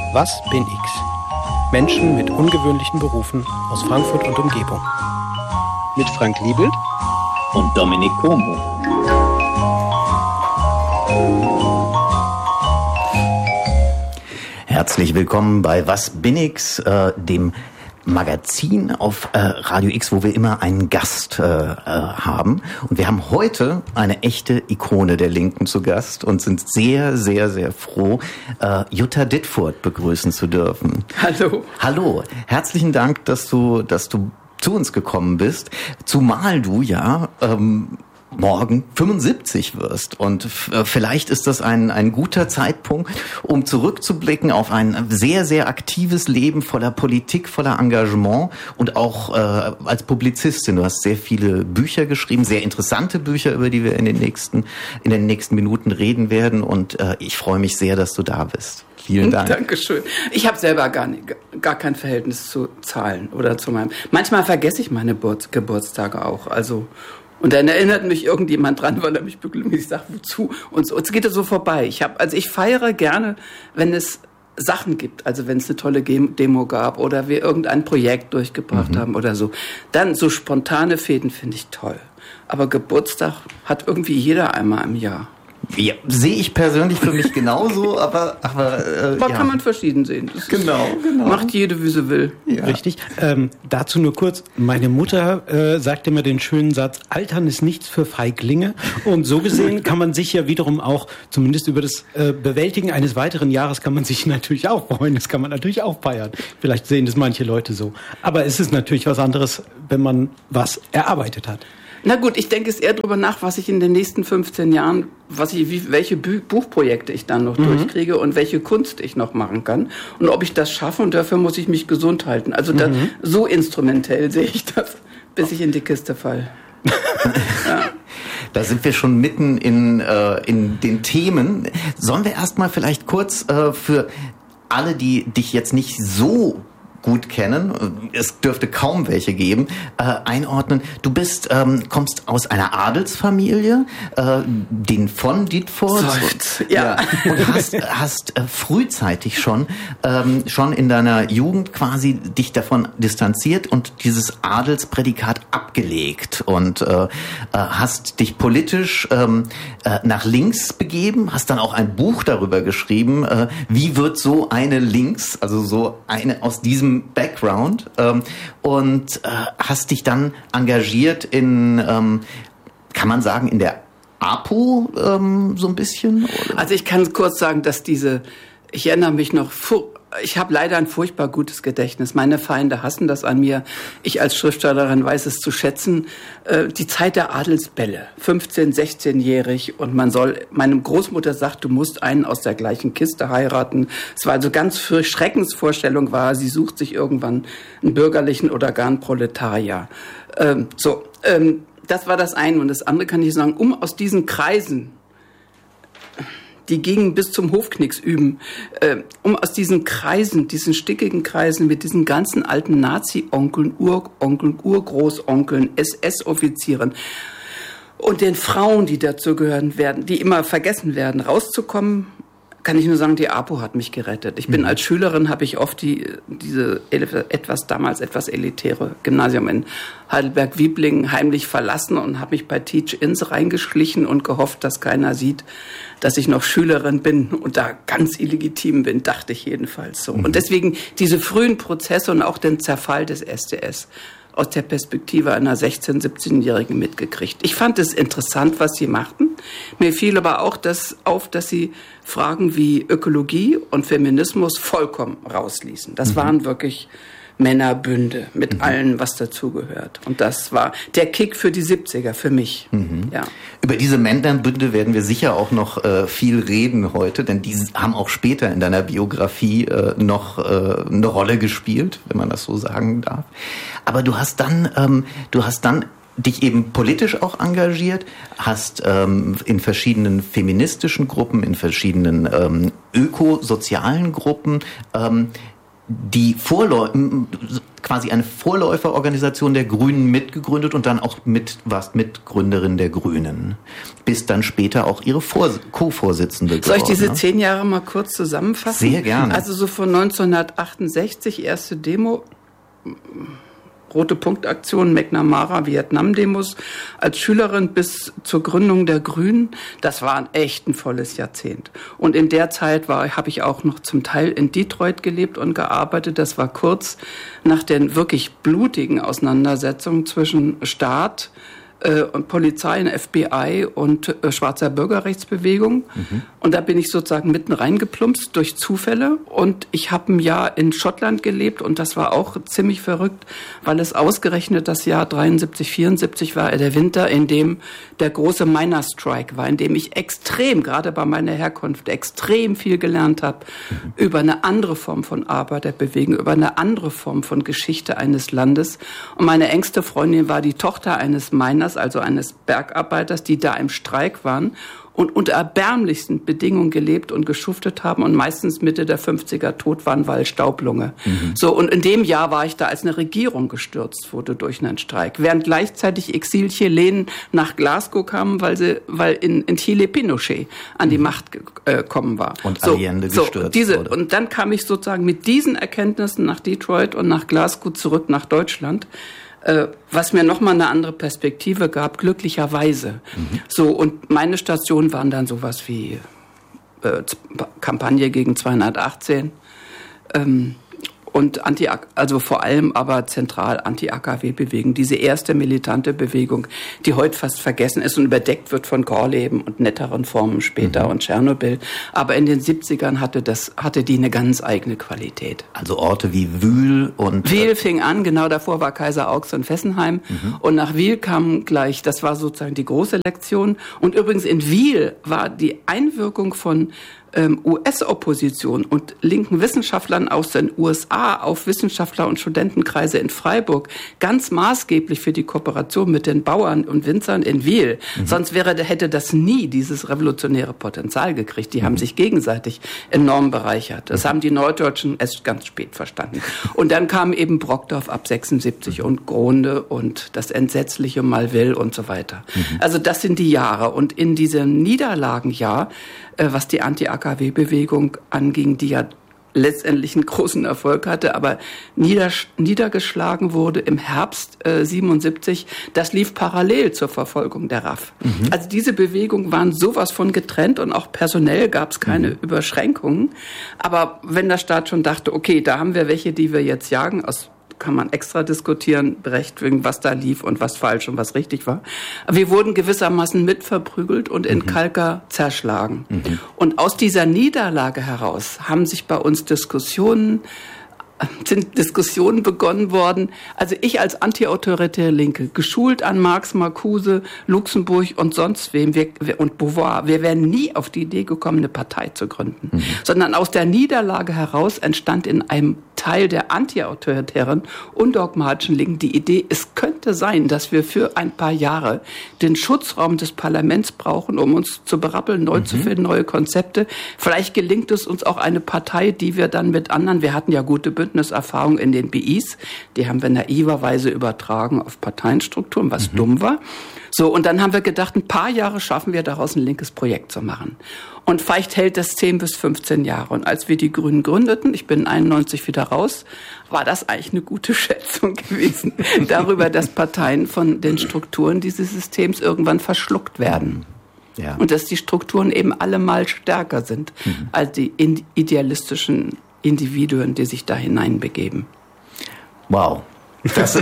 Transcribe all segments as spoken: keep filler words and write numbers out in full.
Was bin X? Menschen mit ungewöhnlichen Berufen aus Frankfurt und Umgebung. Mit Frank Liebelt und Dominik Como. Herzlich willkommen bei Was bin X, äh, dem Magazin auf äh, Radio X, wo wir immer einen Gast äh, äh, haben. Und wir haben heute eine echte Ikone der Linken zu Gast und sind sehr, sehr, sehr froh, äh, Jutta Dittfurt begrüßen zu dürfen. Hallo. Hallo. Herzlichen Dank, dass du, dass du zu uns gekommen bist. Zumal du ja ähm, morgen fünfundsiebzig wirst. Und f- vielleicht ist das ein, ein guter Zeitpunkt, um zurückzublicken auf ein sehr, sehr aktives Leben voller Politik, voller Engagement und auch äh, als Publizistin. Du hast sehr viele Bücher geschrieben, sehr interessante Bücher, über die wir in den nächsten, in den nächsten Minuten reden werden. Und äh, ich freue mich sehr, dass du da bist. Vielen Dank. Dankeschön. Ich habe selber gar, nicht, gar kein Verhältnis zu Zahlen oder zu meinem. Manchmal vergesse ich meine Geburt, Geburtstage auch. Also und dann erinnert mich irgendjemand dran, weil er mich beglückt. Ich sage, wozu? Und so, es geht so vorbei. Ich habe, also ich feiere gerne, wenn es Sachen gibt, also wenn es eine tolle Demo gab oder wir irgendein Projekt durchgebracht mhm. haben oder so. Dann so spontane Fäden finde ich toll. Aber Geburtstag hat irgendwie jeder einmal im Jahr. Ja, sehe ich persönlich für mich genauso, aber aber, äh, aber ja. kann man verschieden sehen. Das genau, ist, genau. Macht jede, wie sie will. Ja. Richtig. Ähm, dazu nur kurz. Meine Mutter äh, sagt immer den schönen Satz, Altern ist nichts für Feiglinge. Und so gesehen kann man sich ja wiederum auch, zumindest über das äh, Bewältigen eines weiteren Jahres kann man sich natürlich auch freuen. Das kann man natürlich auch feiern. Vielleicht sehen das manche Leute so. Aber es ist natürlich was anderes, wenn man was erarbeitet hat. Na gut, ich denke es eher darüber nach, was ich in den nächsten fünfzehn Jahren, was ich, wie, welche Bü- Buchprojekte ich dann noch mhm. durchkriege und welche Kunst ich noch machen kann und ob ich das schaffe, und dafür muss ich mich gesund halten. Also das, mhm. so instrumentell sehe ich das, bis ich in die Kiste falle. Ja. Da sind wir schon mitten in, äh, in den Themen. Sollen wir erstmal vielleicht kurz äh, für alle, die dich jetzt nicht so gut kennen, es dürfte kaum welche geben, äh, einordnen. Du bist, ähm, kommst aus einer Adelsfamilie, äh, den von Dittfurt. Ja. ja. Und hast, hast äh, frühzeitig schon, ähm, schon in deiner Jugend quasi dich davon distanziert und dieses Adelsprädikat abgelegt und äh, hast dich politisch ähm, äh, nach links begeben, hast dann auch ein Buch darüber geschrieben, äh, wie wird so eine links, also so eine aus diesem Background ähm, und äh, hast dich dann engagiert in, ähm, kann man sagen, in der APO ähm, so ein bisschen? Oder? Also ich kann kurz sagen, dass diese, ich erinnere mich noch, ich habe leider ein furchtbar gutes Gedächtnis. Meine Feinde hassen das an mir. Ich als Schriftstellerin weiß es zu schätzen. Die Zeit der Adelsbälle, fünfzehn-, sechzehnjährig, und man soll, meine Großmutter sagt, du musst einen aus der gleichen Kiste heiraten. Es war also ganz für Schreckensvorstellung war, sie sucht sich irgendwann einen bürgerlichen oder gar einen Proletarier. Ähm, so, ähm, das war das eine. Und das andere kann ich sagen, um aus diesen Kreisen, die gingen bis zum Hofknicks üben, äh, um aus diesen Kreisen, diesen stickigen Kreisen mit diesen ganzen alten Nazi-Onkeln, Uronkeln, Urgroßonkeln, S S-Offizieren und den Frauen, die dazu gehören werden, die immer vergessen werden, rauszukommen, kann ich nur sagen, die APO hat mich gerettet. Ich bin mhm. als Schülerin, habe ich oft die, diese etwas, damals etwas elitäre Gymnasium in Heidelberg-Wieblingen heimlich verlassen und habe mich bei Teach-Ins reingeschlichen und gehofft, dass keiner sieht, dass ich noch Schülerin bin und da ganz illegitim bin, dachte ich jedenfalls so. Mhm. Und deswegen diese frühen Prozesse und auch den Zerfall des S D S aus der Perspektive einer sechzehn-, siebzehnjährigen mitgekriegt. Ich fand es interessant, was sie machten. Mir fiel aber auch das auf, dass sie Fragen wie Ökologie und Feminismus vollkommen rausließen. Das mhm. waren wirklich Männerbünde mit mhm. allem, was dazugehört. Und das war der Kick für die siebziger, für mich. Mhm. Ja. Über diese Männerbünde werden wir sicher auch noch äh, viel reden heute, denn die haben auch später in deiner Biografie äh, noch äh, eine Rolle gespielt, wenn man das so sagen darf. Aber du hast dann, ähm, du hast dann dich eben politisch auch engagiert, hast ähm, in verschiedenen feministischen Gruppen, in verschiedenen ähm, ökosozialen Gruppen ähm, die Vorläu- quasi eine Vorläuferorganisation der Grünen mitgegründet und dann auch mit, warst Mitgründerin der Grünen. Bist dann später auch ihre Vor- Co-Vorsitzende geworden. Soll ich diese ne? zehn Jahre mal kurz zusammenfassen? Sehr gerne. Also so von neunzehnhundertachtundsechzig, erste Demo, Rote Punktaktion, McNamara, Vietnam-Demos, als Schülerin bis zur Gründung der Grünen. Das war ein echt ein volles Jahrzehnt. Und in der Zeit war, habe ich auch noch zum Teil in Detroit gelebt und gearbeitet. Das war kurz nach den wirklich blutigen Auseinandersetzungen zwischen Staat äh, und Polizei, F B I und äh, schwarzer Bürgerrechtsbewegung. Mhm. Und da bin ich sozusagen mitten reingeplumpst durch Zufälle. Und ich habe ein Jahr in Schottland gelebt und das war auch ziemlich verrückt, weil es ausgerechnet das Jahr dreiundsiebzig, vierundsiebzig war, der Winter, in dem der große Miner Strike war, in dem ich extrem, gerade bei meiner Herkunft, extrem viel gelernt habe mhm. über eine andere Form von Arbeiterbewegung, über eine andere Form von Geschichte eines Landes. Und meine engste Freundin war die Tochter eines Miners, also eines Bergarbeiters, die da im Streik waren und unter erbärmlichsten Bedingungen gelebt und geschuftet haben und meistens Mitte der fünfziger tot waren, weil Staublunge. Mhm. So, und in dem Jahr war ich da, als eine Regierung gestürzt wurde durch einen Streik, während gleichzeitig Exil-Chilenen nach Glasgow kamen, weil sie, weil in, in Chile Pinochet an die mhm. Macht gekommen äh, war. Und so, Allende so, gestürzt diese, wurde. Und dann kam ich sozusagen mit diesen Erkenntnissen nach Detroit und nach Glasgow zurück nach Deutschland, was mir nochmal eine andere Perspektive gab, glücklicherweise. Mhm. So, und meine Stationen waren dann sowas wie äh, Kampagne gegen zweihundertachtzehn ähm, und Anti, also vor allem aber zentral Anti-A K W-Bewegung, diese erste militante Bewegung, die heute fast vergessen ist und überdeckt wird von Gorleben und netteren Formen später mhm. und Tschernobyl. Aber in den siebzigern hatte das, hatte die eine ganz eigene Qualität. Also Orte wie Wyhl und... Wyhl fing an, genau davor war Kaiser Augs und Fessenheim. Mhm. Und nach Wyhl kam gleich, das war sozusagen die große Lektion. Und übrigens in Wyhl war die Einwirkung von Ähm, U S-Opposition und linken Wissenschaftlern aus den U S A auf Wissenschaftler und Studentenkreise in Freiburg ganz maßgeblich für die Kooperation mit den Bauern und Winzern in Wyhl. Mhm. Sonst wäre, hätte das nie dieses revolutionäre Potenzial gekriegt. Die mhm. haben sich gegenseitig enorm bereichert. Das mhm. haben die Norddeutschen erst ganz spät verstanden. Und dann kam eben Brockdorf ab sechsundsiebzig mhm. und Gronde und das entsetzliche Malville und so weiter. Mhm. Also das sind die Jahre. Und in diesem Niederlagenjahr, was die Anti-A K W-Bewegung anging, die ja letztendlich einen großen Erfolg hatte, aber nieder, niedergeschlagen wurde im Herbst äh, siebenundsiebzig. Das lief parallel zur Verfolgung der R A F. Mhm. Also diese Bewegungen waren sowas von getrennt und auch personell gab es keine mhm. Überschränkungen. Aber wenn der Staat schon dachte, okay, da haben wir welche, die wir jetzt jagen, aus kann man extra diskutieren, berechtigen, was da lief und was falsch und was richtig war. Wir wurden gewissermaßen mitverprügelt und in mhm. Kalka zerschlagen. Mhm. Und aus dieser Niederlage heraus haben sich bei uns Diskussionen sind Diskussionen begonnen worden. Also ich als antiautoritäre Linke, geschult an Marx, Marcuse, Luxemburg und sonst wem wir, und Beauvoir, wir wären nie auf die Idee gekommen, eine Partei zu gründen. Mhm. Sondern aus der Niederlage heraus entstand in einem Teil der antiautoritären, undogmatischen Linken die Idee, es könnte sein, dass wir für ein paar Jahre den Schutzraum des Parlaments brauchen, um uns zu berappeln, neu mhm. zu finden, neue Konzepte. Vielleicht gelingt es uns auch eine Partei, die wir dann mit anderen, wir hatten ja gute Bündniserfahrung in den B Is, die haben wir naiverweise übertragen auf Parteienstrukturen, was mhm. dumm war. So, und dann haben wir gedacht, ein paar Jahre schaffen wir daraus ein linkes Projekt zu machen. Und vielleicht hält das zehn bis fünfzehn Jahre. Und als wir die Grünen gründeten, ich bin einundneunzig wieder raus, war das eigentlich eine gute Schätzung gewesen darüber, dass Parteien von den Strukturen dieses Systems irgendwann verschluckt werden. Ja. Und dass die Strukturen eben allemal stärker sind mhm. als die idealistischen Individuen, die sich da hineinbegeben. Wow. Das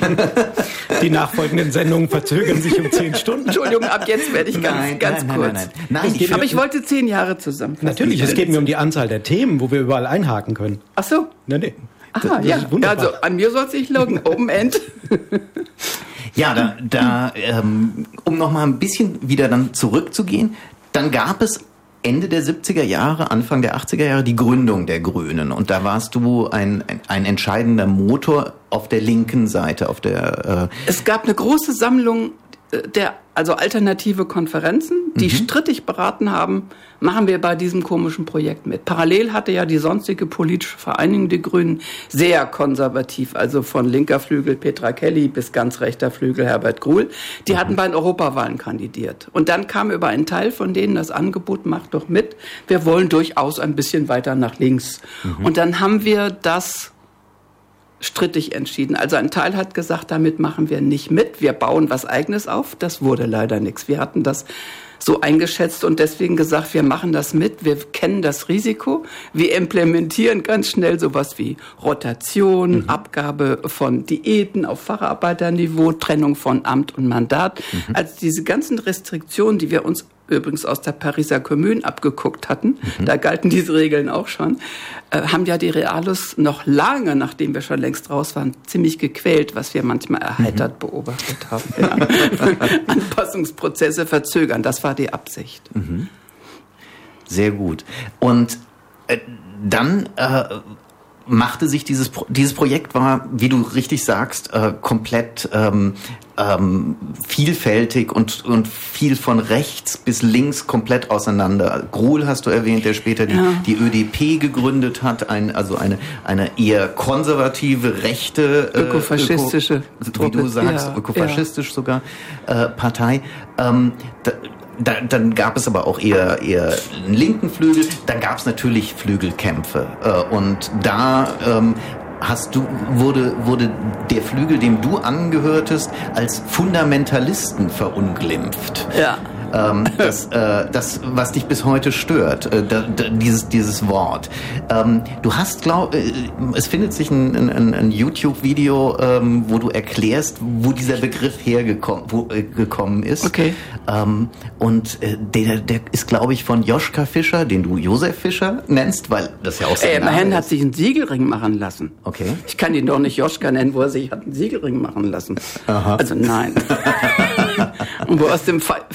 die nachfolgenden Sendungen verzögern sich um zehn Stunden. Entschuldigung, ab jetzt werde ich ganz, nein, ganz nein, kurz. Nein, nein, nein. nein ich, aber ich wollte zehn Jahre zusammenfassen. Natürlich, es geht mir um die Anzahl der Themen, wo wir überall einhaken können. Ach so. Nee, nee. Aha, das, das ja. Also an mir soll es sich logen. Open End. Ja, da, da ähm, um noch mal ein bisschen wieder dann zurückzugehen, dann gab es Ende der siebziger Jahre, Anfang der achtziger Jahre die Gründung der Grünen. Und da warst du ein, ein, ein entscheidender Motor auf der linken Seite. Auf der, äh es gab eine große Sammlung der, also alternative Konferenzen, die Mhm. strittig beraten haben, machen wir bei diesem komischen Projekt mit. Parallel hatte ja die sonstige politische Vereinigung, die Grünen, sehr konservativ, also von linker Flügel Petra Kelly bis ganz rechter Flügel Herbert Gruhl, die hatten bei den Europawahlen kandidiert. Und dann kam über einen Teil von denen das Angebot, macht doch mit, wir wollen durchaus ein bisschen weiter nach links. Mhm. Und dann haben wir das strittig entschieden. Also ein Teil hat gesagt, damit machen wir nicht mit, wir bauen was Eigenes auf. Das wurde leider nichts. Wir hatten das so eingeschätzt und deswegen gesagt, wir machen das mit, wir kennen das Risiko, wir implementieren ganz schnell sowas wie Rotation, mhm. Abgabe von Diäten auf Facharbeiterniveau, Trennung von Amt und Mandat. Mhm. Also diese ganzen Restriktionen, die wir uns übrigens aus der Pariser Kommune abgeguckt hatten, mhm. da galten diese Regeln auch schon, äh, haben ja die Realos noch lange, nachdem wir schon längst raus waren, ziemlich gequält, was wir manchmal erheitert mhm. beobachtet haben. Ja. Anpassungsprozesse verzögern, das war die Absicht. Mhm. Sehr gut. Und äh, dann äh, machte sich dieses Pro- dieses Projekt war, wie du richtig sagst, äh, komplett ähm, ähm, vielfältig und und viel von rechts bis links komplett auseinander. Gruhl hast du erwähnt, der später die, ja. die Ö D P gegründet hat, ein, also eine eine eher konservative, rechte, äh, ökofaschistische, Öko, wie du sagst, ja, ökofaschistisch ja. sogar äh, Partei. Ähm, da, Da, dann gab es aber auch eher eher einen linken Flügel. Dann gab es natürlich Flügelkämpfe äh, und da ähm, hast du wurde wurde der Flügel, dem du angehörtest, als Fundamentalisten verunglimpft. Ja. Ähm, das, äh, das, was dich bis heute stört, äh, da, da, dieses, dieses Wort. Ähm, du hast, glaub, äh, es findet sich ein, ein, ein YouTube-Video, ähm, wo du erklärst, wo dieser Begriff hergekommen wo, äh, gekommen ist. Okay. Ähm, und äh, der, der ist, glaube ich, von Joschka Fischer, den du Josef Fischer nennst, weil das ja auch sein Ey, Name immerhin ist. hat sich einen Siegelring machen lassen. Okay. Ich kann ihn doch nicht Joschka nennen, wo er sich hat einen Siegelring machen lassen. Aha. Also nein. Und wo aus dem